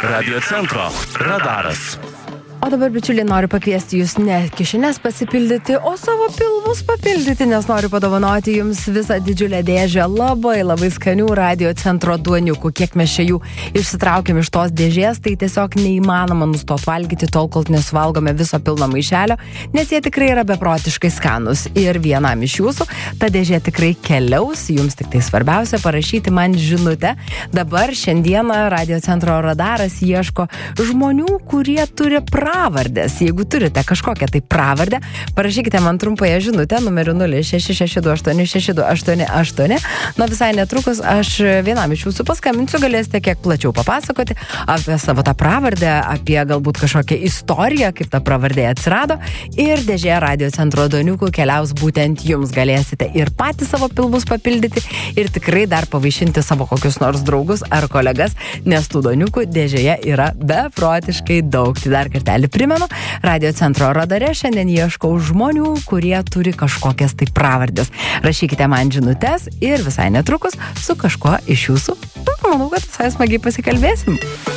Radio centro radaras. O dabar, bičiuliai, noriu pakviesti jūs ne kišenes pasipildyti, o savo pilvus papildyti, nes noriu padovanoti jums visą didžiulę dėžę labai skanių Radio centro duoniukų. Kiek mes čia jų išsitraukėm iš tos dėžės, tai tiesiog neįmanoma nustoti valgyti tol, kol nesuvalgome viso pilno maišelio, nes jie tikrai yra beprotiškai skanus. Ir vienam iš jūsų ta dėžė tikrai keliaus, jums tik tai svarbiausia parašyti man žinutę. Dabar šiandieną Radio centro radaras ieško žmonių, kurie turi pravardės. Jeigu turite kažkokią tai pravardę, parašykite man trumpąją žinutę numeriu 0662866288. Na, visai netrukus aš vienam iš jūsų paskambinsiu, galėsite kiek plačiau papasakoti apie savo tą pravardę, apie galbūt kažkokią istoriją, kaip ta pravardė atsirado, ir dėžė Radio centro duoniukų keliaus būtent jums. Galėsite ir patys savo pilvus papildyti ir tikrai dar pavaišinti savo kokius nors draugus ar kolegas, nes tų duoniukų dėžėje yra beprotiškai daug. Tai dar kartelį primenu, Radio centro radare šiandien ieškau žmonių, kurie turi kažkokias tai pravardės. Rašykite man žinutes ir visai netrukus su kažkuo iš jūsų, manau, kad visai smagiai pasikalbėsim.